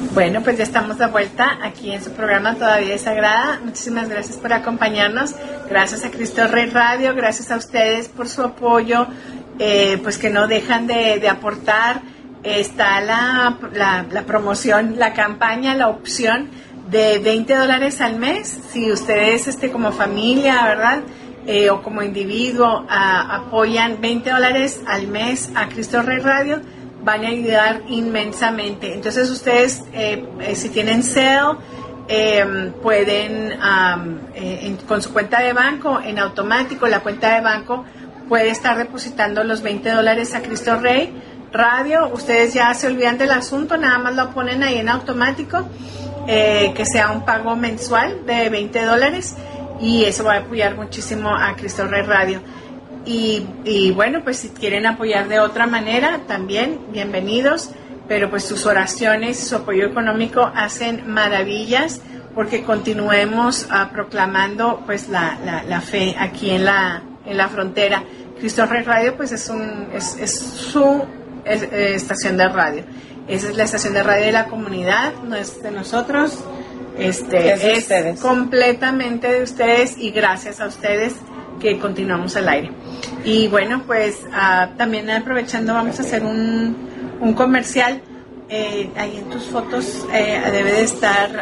Bueno, pues ya estamos de vuelta aquí en su programa Todavía es Sagrada. Muchísimas gracias por acompañarnos. Gracias a Cristo Rey Radio, gracias a ustedes por su apoyo, pues que no dejan de aportar. Está la promoción, la campaña, la opción de $20 al mes. Si ustedes como familia, ¿verdad? O como individuo apoyan $20 al mes a Cristo Rey Radio, van a ayudar inmensamente. Entonces ustedes, si tienen sale, pueden, con su cuenta de banco, en automático, la cuenta de banco puede estar depositando los $20 a Cristo Rey Radio. Ustedes ya se olvidan del asunto, nada más lo ponen ahí en automático, que sea un pago mensual de $20, y eso va a apoyar muchísimo a Cristo Rey Radio. Y bueno, pues si quieren apoyar de otra manera, también bienvenidos, pero pues sus oraciones, su apoyo económico hacen maravillas, porque continuemos proclamando pues la fe aquí en la frontera. Cristo Rey Radio pues es su estación de radio. Esa es la estación de radio de la comunidad, no es de nosotros, es completamente de ustedes, y gracias a ustedes que continuamos al aire. Y bueno, pues también aprovechando, vamos a hacer un comercial. Ahí en tus fotos debe de estar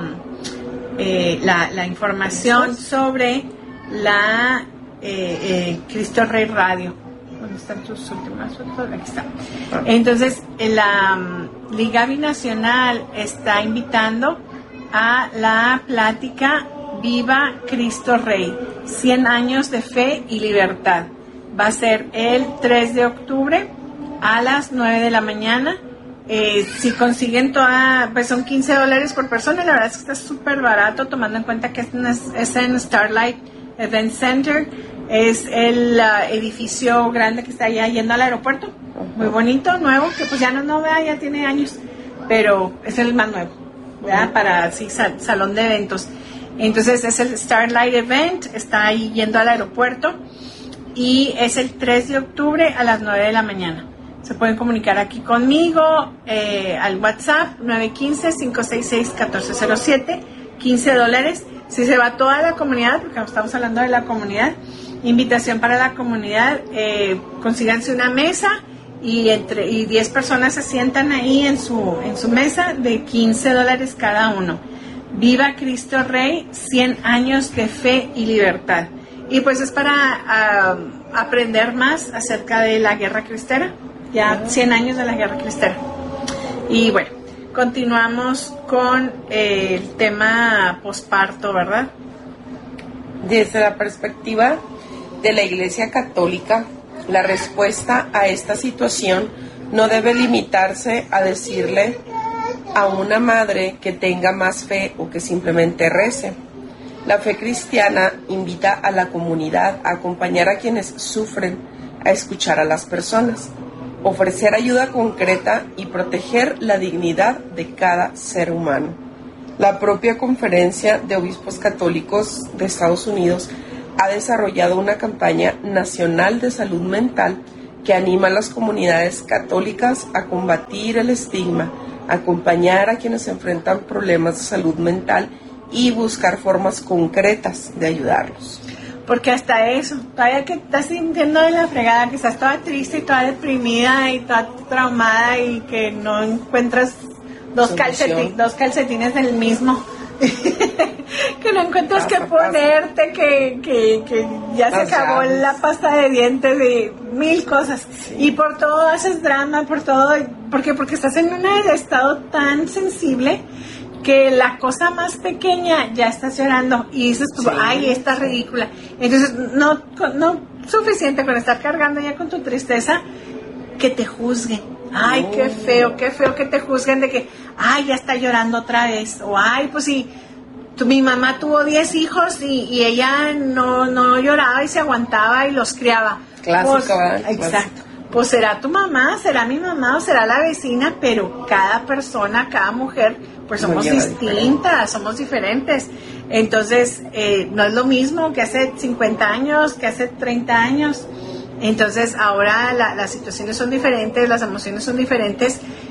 la información sobre la Cristo Rey Radio. ¿Dónde están tus últimas fotos? Aquí está. Entonces, la Liga Binacional está invitando a la plática Viva Cristo Rey, 100 años de fe y libertad. Va a ser el 3 de octubre a las 9 de la mañana. Si consiguen pues son $15 por persona. La verdad es que está súper barato, tomando en cuenta que es en Starlight Event Center. Es el edificio grande que está allá yendo al aeropuerto. Muy bonito, nuevo, que pues ya no vea, ya tiene años, pero es el más nuevo, ¿verdad? Para salón de eventos. Entonces es el Starlight Event, está ahí yendo al aeropuerto, y es el 3 de octubre a las 9 de la mañana. Se pueden comunicar aquí conmigo al WhatsApp 915-566-1407, $15. Si se va toda la comunidad, porque estamos hablando de la comunidad, invitación para la comunidad, consíganse una mesa y 10 personas se sientan ahí en su mesa de $15 cada uno. Viva Cristo Rey, 100 años de fe y libertad. Y pues es para aprender más acerca de la guerra cristera, ya 100 años de la guerra cristera. Y bueno, continuamos con el tema posparto, ¿verdad? Desde la perspectiva de la Iglesia Católica, la respuesta a esta situación no debe limitarse a decirle a una madre que tenga más fe o que simplemente rece. La fe cristiana invita a la comunidad a acompañar a quienes sufren, a escuchar a las personas, ofrecer ayuda concreta y proteger la dignidad de cada ser humano. La propia Conferencia de Obispos Católicos de Estados Unidos ha desarrollado una campaña nacional de salud mental que anima a las comunidades católicas a combatir el estigma, acompañar a quienes enfrentan problemas de salud mental y buscar formas concretas de ayudarlos. Porque hasta eso, todavía que estás sintiendo de la fregada, que estás toda triste y toda deprimida y toda traumada y que no encuentras dos calcetines del mismo, que no encuentras que ponerte, que ya se acabó la pasta de dientes y mil cosas, sí. Y por todo haces drama, por todo, porque estás en un estado tan sensible que la cosa más pequeña ya estás llorando y dices tú, sí, ay, está ridícula. Entonces no suficiente con estar cargando ya con tu tristeza, que te juzguen. Ay, qué feo que te juzguen de que, ay, ya está llorando otra vez, o ay, pues sí, mi mamá tuvo 10 hijos y ella no lloraba y se aguantaba y los criaba. Clásico, pues, exacto. Pues será tu mamá, será mi mamá o será la vecina, pero cada persona, cada mujer, pues somos distintas, somos diferentes. Entonces, no es lo mismo que hace 50 años, que hace 30 años. Entonces, ahora las situaciones son diferentes, las emociones son diferentes,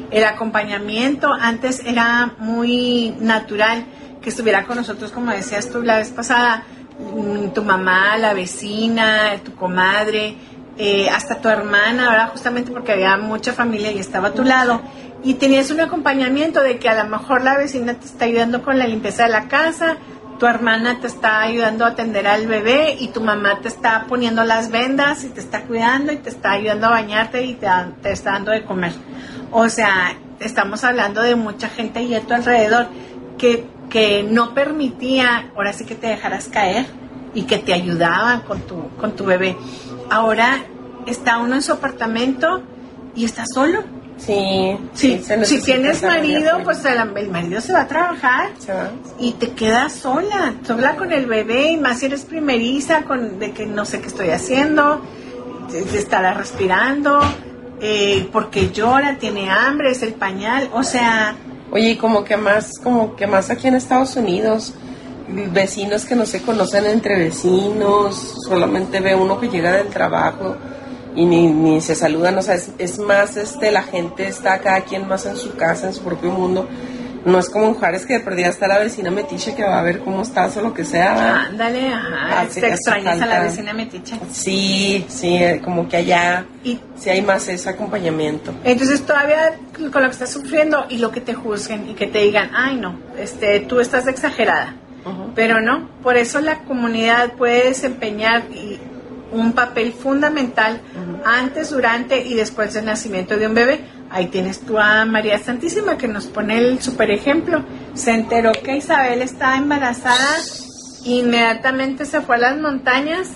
El acompañamiento antes era muy natural que estuviera con nosotros, como decías tú la vez pasada, tu mamá, la vecina, tu comadre, hasta tu hermana, ¿verdad? Justamente porque había mucha familia y estaba a tu lado. Y tenías un acompañamiento de que a lo mejor la vecina te está ayudando con la limpieza de la casa, tu hermana te está ayudando a atender al bebé y tu mamá te está poniendo las vendas y te está cuidando y te está ayudando a bañarte y te está dando de comer. O sea, estamos hablando de mucha gente ahí a tu alrededor que no permitía, ahora sí que te dejaras caer y que te ayudaban con tu bebé. Ahora está uno en su apartamento y está solo. Sí, si tienes marido, pues el marido se va a trabajar y te quedas sola con el bebé, y más si eres primeriza, de que no sé qué estoy haciendo, de estará respirando, porque llora, tiene hambre, es el pañal, o sea... Oye, y como que más aquí en Estados Unidos, vecinos que no se conocen entre vecinos, solamente ve uno que llega del trabajo y ni se saludan, o sea, es más, la gente está cada quien más en su casa, en su propio mundo. No es como en Juárez, que de perdida está la vecina metiche que va a ver cómo estás o lo que sea. Ándale, ajá, te extrañas a la vecina metiche. Sí, como que allá sí hay más ese acompañamiento. Entonces todavía con lo que estás sufriendo y lo que te juzguen y que te digan, ay no, tú estás exagerada. Uh-huh. Pero no, por eso la comunidad puede desempeñar un papel fundamental antes, durante y después del nacimiento de un bebé. Ahí tienes tú a María Santísima que nos pone el super ejemplo. Se enteró que Isabel estaba embarazada, inmediatamente se fue a las montañas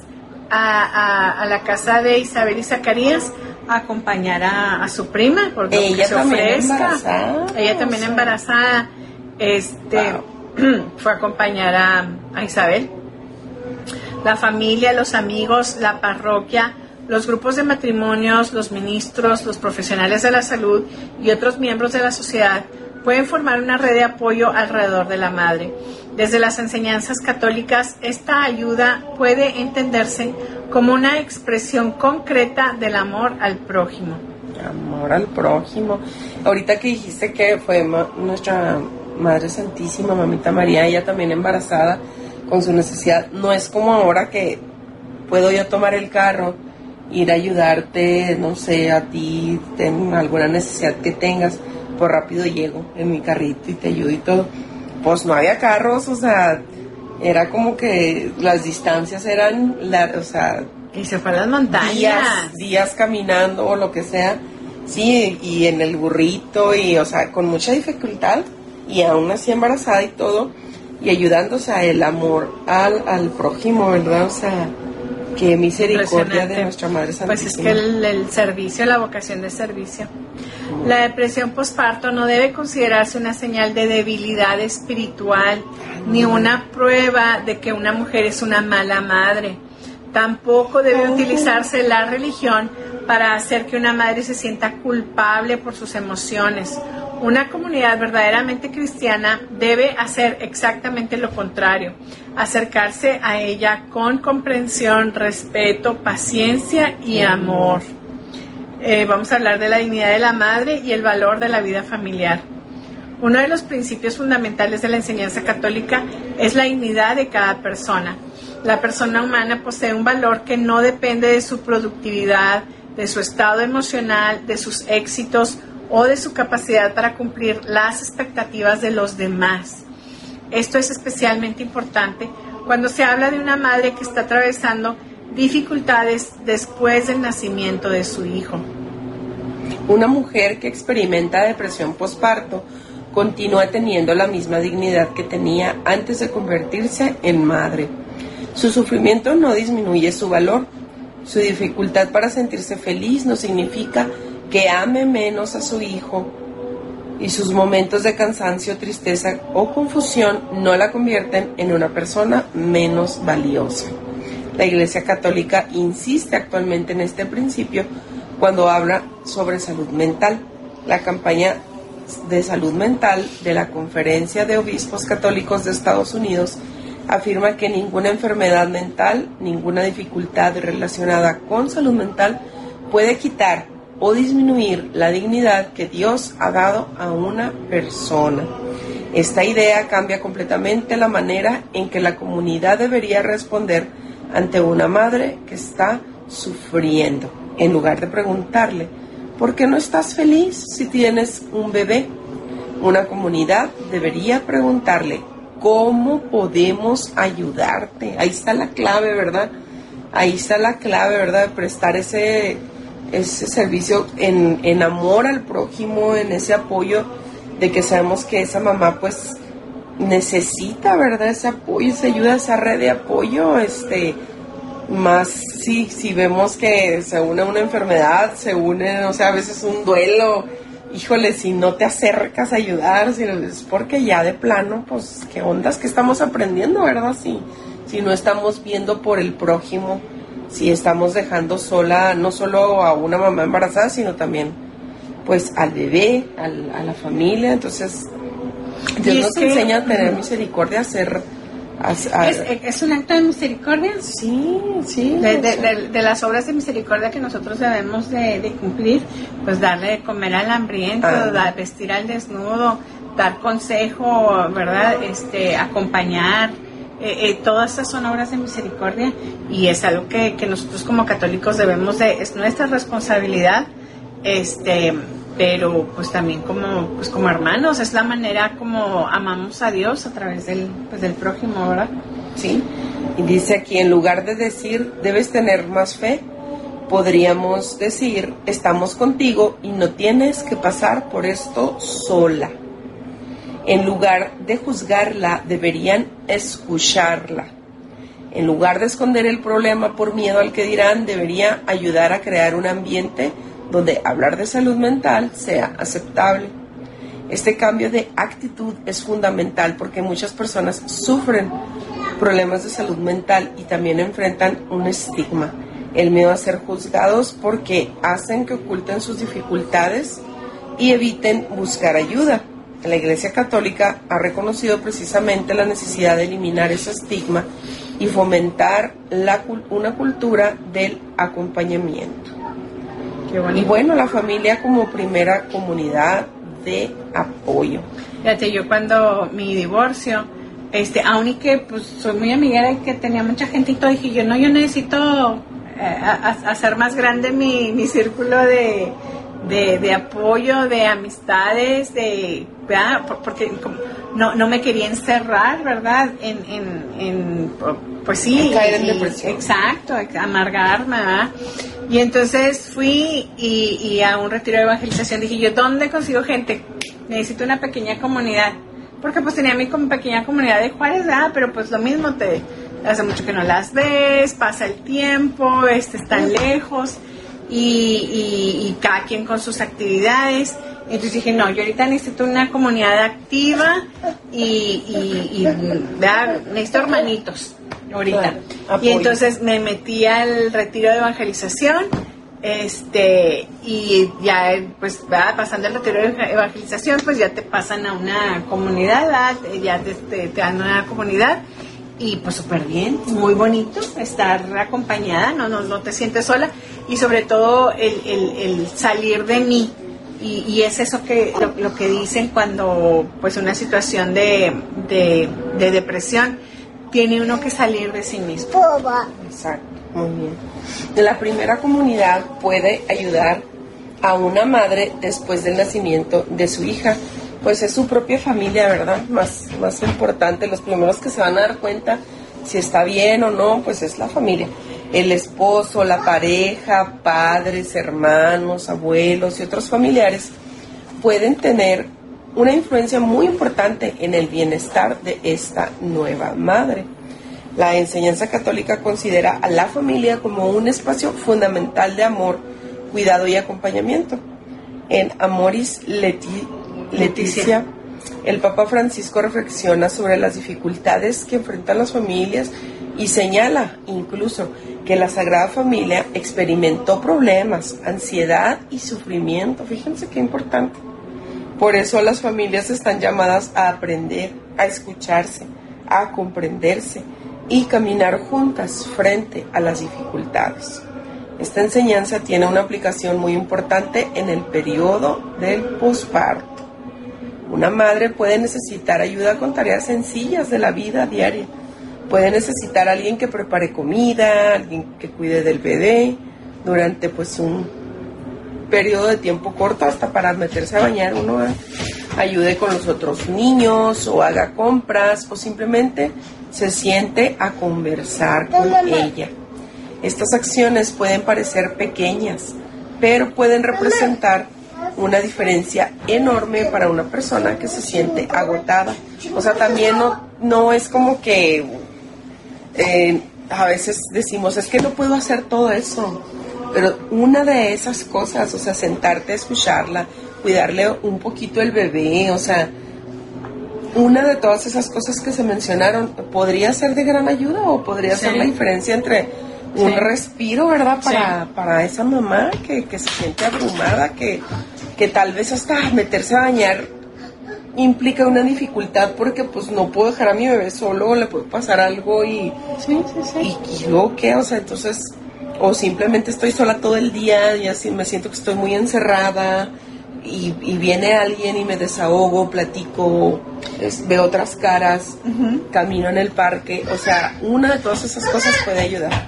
a la casa de Isabel y Zacarías a acompañar a su prima, porque ella se también ofrezca. Embarazada. Ella también embarazada. Wow. Fue a acompañar a Isabel. La familia, los amigos, la parroquia, los grupos de matrimonios, los ministros, los profesionales de la salud y otros miembros de la sociedad pueden formar una red de apoyo alrededor de la madre. Desde las enseñanzas católicas, esta ayuda puede entenderse como una expresión concreta del amor al prójimo. Amor al prójimo. Ahorita que dijiste que fue nuestra Madre Santísima, Mamita María, ella también embarazada, con su necesidad, no es como ahora que puedo yo tomar el carro, ir a ayudarte, no sé, a ti, ten alguna necesidad que tengas, pues rápido llego en mi carrito y te ayudo y todo. Pues no había carros, o sea, era como que las distancias eran, y se fue a las montañas. Días caminando o lo que sea, sí, y en el burrito, y o sea, con mucha dificultad, y aún así embarazada y todo, y ayudándose a el amor al prójimo, ¿verdad? O sea, qué misericordia de nuestra Madre Santísima. Pues es que el servicio, la vocación de servicio. La depresión posparto no debe considerarse una señal de debilidad espiritual, ni una prueba de que una mujer es una mala madre. Tampoco debe utilizarse la religión para hacer que una madre se sienta culpable por sus emociones. Una comunidad verdaderamente cristiana debe hacer exactamente lo contrario, acercarse a ella con comprensión, respeto, paciencia y amor. Vamos a hablar de la dignidad de la madre y el valor de la vida familiar. Uno de los principios fundamentales de la enseñanza católica es la dignidad de cada persona. La persona humana posee un valor que no depende de su productividad, de su estado emocional, de sus éxitos o de su capacidad para cumplir las expectativas de los demás. Esto es especialmente importante cuando se habla de una madre que está atravesando dificultades después del nacimiento de su hijo. Una mujer que experimenta depresión posparto continúa teniendo la misma dignidad que tenía antes de convertirse en madre. Su sufrimiento no disminuye su valor. Su dificultad para sentirse feliz no significa que ame menos a su hijo, y sus momentos de cansancio, tristeza o confusión no la convierten en una persona menos valiosa. La Iglesia Católica insiste actualmente en este principio cuando habla sobre salud mental. La campaña de salud mental de la Conferencia de Obispos Católicos de Estados Unidos afirma que ninguna enfermedad mental, ninguna dificultad relacionada con salud mental puede quitar o disminuir la dignidad que Dios ha dado a una persona. Esta idea cambia completamente la manera en que la comunidad debería responder ante una madre que está sufriendo. En lugar de preguntarle, ¿por qué no estás feliz si tienes un bebé? Una comunidad debería preguntarle, ¿cómo podemos ayudarte? Ahí está la clave, ¿verdad? Ahí está la clave, ¿verdad? De prestar ese servicio en amor al prójimo, en ese apoyo de que sabemos que esa mamá pues necesita, ¿verdad? Ese apoyo, esa ayuda, esa red de apoyo, más si vemos que se une una enfermedad, se une, o sea, a veces un duelo, híjole, si no te acercas a ayudar, si es porque ya de plano, pues, ¿qué ondas que estamos aprendiendo, verdad? Si no estamos viendo por el prójimo, si estamos dejando sola, no solo a una mamá embarazada, sino también, pues, al bebé, a la familia. Entonces, Dios nos enseña a tener misericordia, ¿Es un acto de misericordia? Sí. De las obras de misericordia que nosotros debemos de cumplir, pues darle de comer al hambriento, vestir al desnudo, dar consejo, ¿verdad? Acompañar. Todas estas son obras de misericordia y es algo que nosotros como católicos es nuestra responsabilidad, pero pues también como hermanos, es la manera como amamos a Dios a través del prójimo, ¿verdad? Sí, y dice aquí, en lugar de decir, debes tener más fe, podríamos decir, estamos contigo y no tienes que pasar por esto sola. En lugar de juzgarla, deberían escucharla. En lugar de esconder el problema por miedo al que dirán, debería ayudar a crear un ambiente donde hablar de salud mental sea aceptable. Este cambio de actitud es fundamental porque muchas personas sufren problemas de salud mental y también enfrentan un estigma, el miedo a ser juzgados porque hacen que oculten sus dificultades y eviten buscar ayuda. La Iglesia Católica ha reconocido precisamente la necesidad de eliminar ese estigma y fomentar una cultura del acompañamiento. Y bueno, la familia como primera comunidad de apoyo. Fíjate, yo cuando mi divorcio, aún y que pues soy muy amiguera y que tenía mucha gente y todo, dije yo necesito hacer más grande mi círculo de apoyo, de amistades, ¿verdad? Porque no me quería encerrar, ¿verdad? Pues sí. Caer en depresión. Exacto, amargarme, ¿verdad? Y entonces fui y a un retiro de evangelización dije yo, ¿dónde consigo gente? Necesito una pequeña comunidad. Porque pues tenía mi pequeña comunidad de Juárez, ¿verdad? Pero pues lo mismo, hace mucho que no las ves, pasa el tiempo, están lejos. Y cada quien con sus actividades. Entonces dije, no, yo ahorita necesito una comunidad activa y necesito hermanitos ahorita. Y entonces me metí al retiro de evangelización, y ya pues pasando el retiro de evangelización, pues ya te pasan a una comunidad, ¿verdad? Ya te dan una comunidad. Y pues súper bien, muy bonito estar acompañada, no te sientes sola, y sobre todo el salir de mí, y es eso que lo que dicen cuando pues una situación de depresión, tiene uno que salir de sí mismo. Exacto, muy bien. La primera comunidad puede ayudar a una madre después del nacimiento de su hija. Pues es su propia familia, ¿verdad? Más importante, los primeros que se van a dar cuenta si está bien o no, pues es la familia. El esposo, la pareja, padres, hermanos, abuelos y otros familiares pueden tener una influencia muy importante en el bienestar de esta nueva madre. La enseñanza católica considera a la familia como un espacio fundamental de amor, cuidado y acompañamiento. En Amoris Laetitia, el Papa Francisco reflexiona sobre las dificultades que enfrentan las familias y señala incluso que la Sagrada Familia experimentó problemas, ansiedad y sufrimiento. Fíjense qué importante. Por eso las familias están llamadas a aprender, a escucharse, a comprenderse y caminar juntas frente a las dificultades. Esta enseñanza tiene una aplicación muy importante en el periodo del posparto. Una madre puede necesitar ayuda con tareas sencillas de la vida diaria. Puede necesitar a alguien que prepare comida, alguien que cuide del bebé durante pues un periodo de tiempo corto, hasta para meterse a bañar uno ayude con los otros niños o haga compras o simplemente se siente a conversar con ella. Estas acciones pueden parecer pequeñas, pero pueden representar una diferencia enorme para una persona que se siente agotada. O sea, también no es como que a veces decimos, es que no puedo hacer todo eso, pero una de esas cosas, o sea, sentarte a escucharla, cuidarle un poquito el bebé, o sea, una de todas esas cosas que se mencionaron, podría ser de gran ayuda o podría ser la diferencia entre un respiro, ¿verdad? Para esa mamá que se siente abrumada, que tal vez hasta meterse a bañar implica una dificultad porque pues no puedo dejar a mi bebé solo, o le puede pasar algo y luego qué, o sea, entonces, o simplemente estoy sola todo el día y así me siento que estoy muy encerrada y viene alguien y me desahogo, platico, veo otras caras, camino en el parque, o sea, una de todas esas cosas puede ayudar.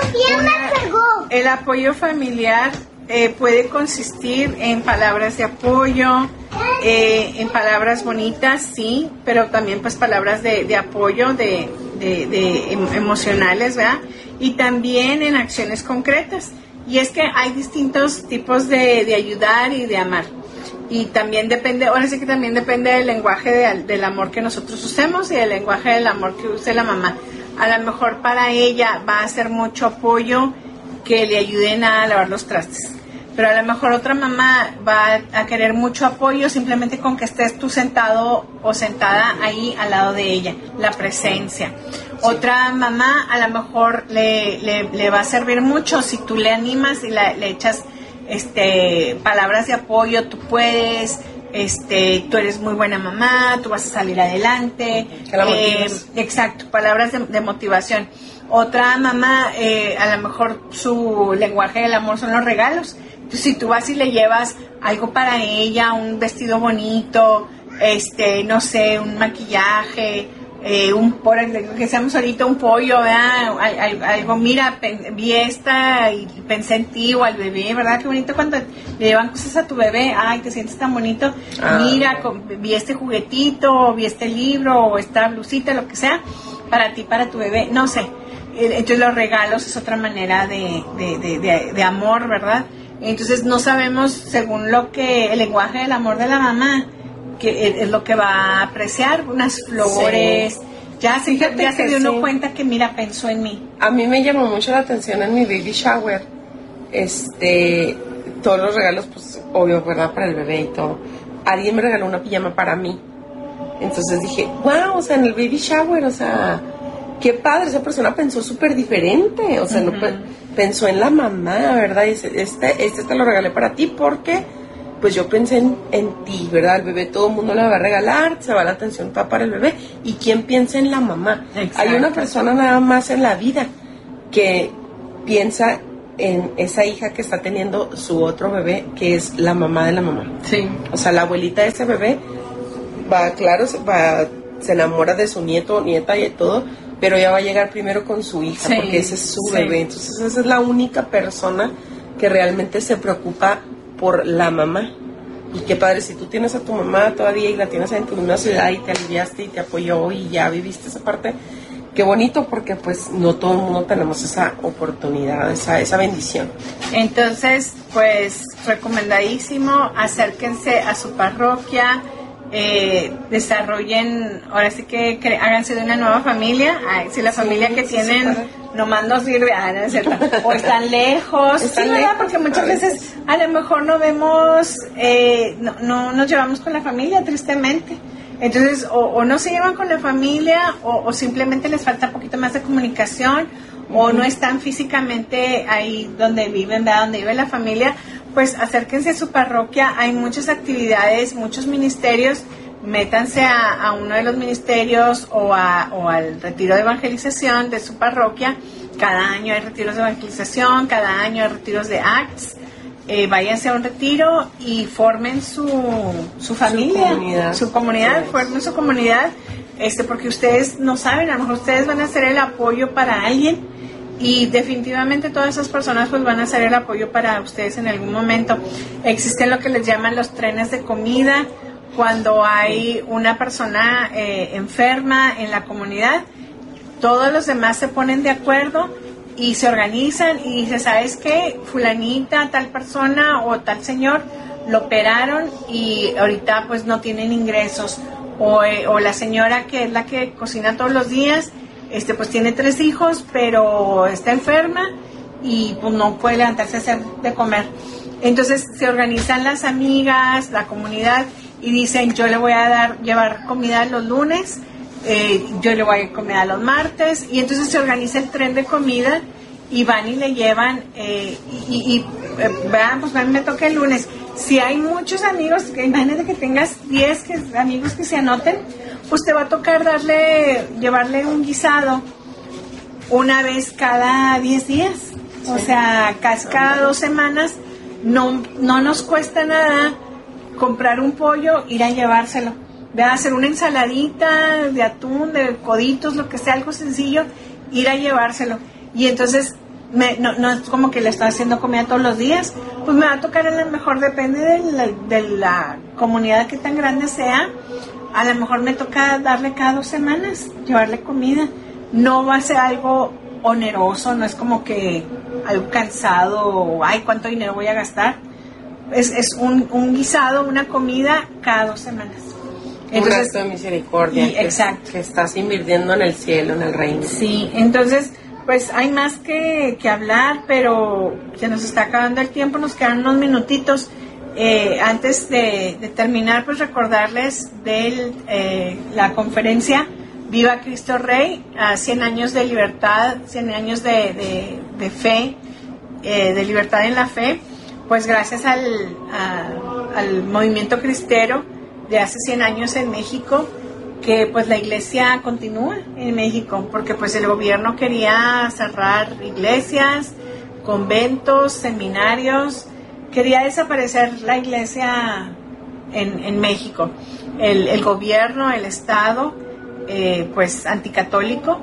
El apoyo familiar puede consistir en palabras de apoyo, en palabras bonitas, sí, pero también pues palabras de apoyo, de emocionales, ¿verdad? Y también en acciones concretas. Y es que hay distintos tipos de ayudar y de amar. Y también depende, ahora sí que también depende del lenguaje del amor que nosotros usemos y del lenguaje del amor que use la mamá. A lo mejor para ella va a ser mucho apoyo que le ayuden a lavar los trastes. Pero a lo mejor otra mamá va a querer mucho apoyo simplemente con que estés tú sentado o sentada ahí al lado de ella, la presencia. Otra mamá a lo mejor le va a servir mucho si tú le animas y le echas palabras de apoyo, tú puedes, tú eres muy buena mamá, tú vas a salir adelante. Que la motivas. Exacto, palabras de motivación. Otra mamá, a lo mejor su lenguaje del amor son los regalos. Entonces, si tú vas y le llevas algo para ella, un vestido bonito, no sé, un maquillaje, por el que seamos ahorita un pollo, ¿verdad? Algo, mira, vi esta y pensé en ti o al bebé, ¿verdad? Qué bonito cuando le llevan cosas a tu bebé, ay, te sientes tan bonito, mira, vi este juguetito, o vi este libro, o esta blusita, lo que sea, para ti, para tu bebé, no sé. Entonces los regalos es otra manera de amor, ¿verdad? Entonces no sabemos, según el lenguaje del amor de la mamá, que es lo que va a apreciar, unas flores, ya se dio uno cuenta que mira, pensó en mí. A mí me llamó mucho la atención en mi baby shower, todos los regalos, pues obvio, ¿verdad? Para el bebé y todo. Alguien me regaló una pijama para mí, entonces dije, wow, o sea, en el baby shower, o sea, qué padre, esa persona pensó súper diferente, o sea, no pensó en la mamá, ¿verdad? Y este te lo regalé para ti porque pues yo pensé en ti, ¿verdad? El bebé todo el mundo le va a regalar, se va la atención para el bebé. ¿Y quién piensa en la mamá? Exacto. Hay una persona nada más en la vida que piensa en esa hija que está teniendo su otro bebé, que es la mamá de la mamá. Sí. O sea, la abuelita de ese bebé se enamora de su nieto o nieta y todo, pero ella va a llegar primero con su hija, porque ese es su bebé. Entonces esa es la única persona que realmente se preocupa por la mamá. Y qué padre, si tú tienes a tu mamá todavía y la tienes en tu misma ciudad y te aliviaste y te apoyó y ya viviste esa parte, qué bonito, porque pues no todo el mundo tenemos esa oportunidad, esa bendición. Entonces, pues recomendadísimo, acérquense a su parroquia, desarrollen, ahora sí que háganse de una nueva familia. Si la familia que tienen nomás no sirve, no es cierto, o están lejos, ¿verdad? Porque muchas veces a lo mejor no vemos, no nos llevamos con la familia, tristemente. Entonces, o no se llevan con la familia, o simplemente les falta un poquito más de comunicación, o no están físicamente ahí donde viven, ¿verdad? Donde vive la familia. Pues acérquense a su parroquia, hay muchas actividades, muchos ministerios, métanse a uno de los ministerios o al retiro de evangelización de su parroquia Cada año hay retiros de evangelización, cada año hay retiros de ACTS. Váyanse a un retiro y formen su familia, su comunidad, formen su comunidad, porque ustedes no saben, a lo mejor ustedes van a ser el apoyo para alguien y definitivamente todas esas personas pues van a ser el apoyo para ustedes en algún momento. Existen lo que les llaman los trenes de comida, cuando hay una persona enferma en la comunidad, todos los demás se ponen de acuerdo y se organizan y dicen, ¿sabes qué? Fulanita, tal persona o tal señor lo operaron y ahorita pues no tienen ingresos, o la señora que es la que cocina todos los días, pues tiene 3 hijos pero está enferma y pues no puede levantarse a hacer de comer. Entonces se organizan las amigas, la comunidad, y dicen, yo le voy a llevar comida los lunes, yo le voy a comida los martes, y entonces se organiza el tren de comida y van y le llevan, vean, pues me toca el lunes. Si hay muchos amigos, imagínate que tengas 10 amigos que se anoten, pues te va a tocar llevarle un guisado una vez cada 10 días, o sea, cada 2 semanas. No nos cuesta nada comprar un pollo, ir a llevárselo. Ve a hacer una ensaladita de atún, de coditos, lo que sea, algo sencillo, ir a llevárselo. Y entonces, no es como que le estoy haciendo comida todos los días, pues me va a tocar, a lo mejor depende de la comunidad que tan grande sea, a lo mejor me toca darle cada 2 semanas, llevarle comida. No va a ser algo oneroso, no es como que algo cansado, o ay, ¿cuánto dinero voy a gastar? Es un guisado, una comida cada 2 semanas. Entonces, un acto de misericordia, exacto, que estás invirtiendo en el cielo, en el reino. Sí, entonces, pues hay más que hablar, pero se nos está acabando el tiempo, nos quedan unos minutitos. Antes de terminar, pues recordarles de la conferencia Viva Cristo Rey, a 100 años de libertad, 100 años de fe, de libertad en la fe, pues gracias al movimiento cristero de hace 100 años en México, que pues la iglesia continúa en México, porque pues el gobierno quería cerrar iglesias, conventos, seminarios, quería desaparecer la iglesia en México. El gobierno, el Estado, pues anticatólico,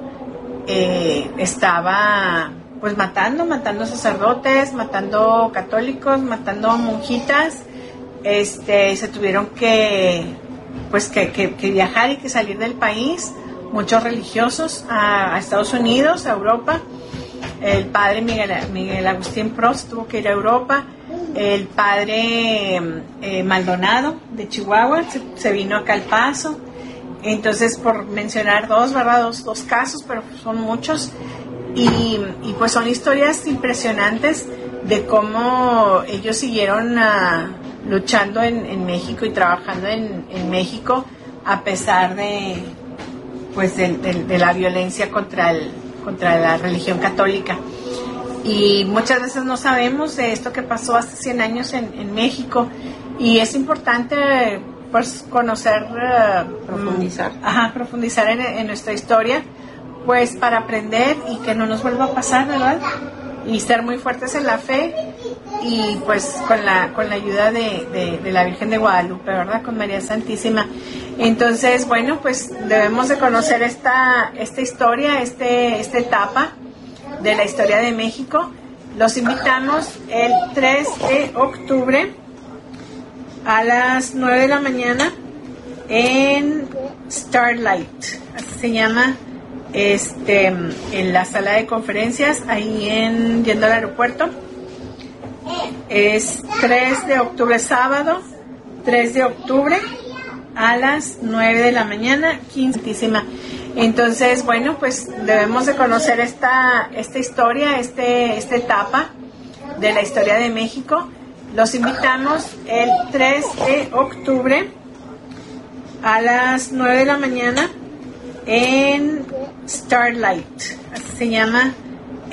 estaba pues matando sacerdotes, matando católicos, matando monjitas. Se tuvieron que viajar y que salir del país, muchos religiosos a Estados Unidos, a Europa. El padre Miguel Agustín Prost tuvo que ir a Europa. El padre Maldonado de Chihuahua se vino acá al Paso. Entonces, por mencionar dos casos, pero son muchos. Y pues son historias impresionantes de cómo ellos siguieron luchando en México y trabajando en México, a pesar de la violencia contra la religión católica. Y muchas veces no sabemos de esto que pasó hace 100 años en México, y es importante pues conocer, profundizar en nuestra historia, pues para aprender y que no nos vuelva a pasar, ¿verdad? Y ser muy fuertes en la fe, y pues con la ayuda de la Virgen de Guadalupe, ¿verdad? Con María Santísima. Entonces, bueno, pues debemos de conocer esta historia, esta etapa de la historia de México. Los invitamos el 3 de octubre a las 9 de la mañana en Starlight, así se llama, en la sala de conferencias, ahí yendo al aeropuerto. Es 3 de octubre, sábado, 3 de octubre a las 9 de la mañana, 15. Entonces, bueno, pues debemos de conocer esta historia, esta etapa de la historia de México. Los invitamos el 3 de octubre a las 9 de la mañana en Starlight, así se llama,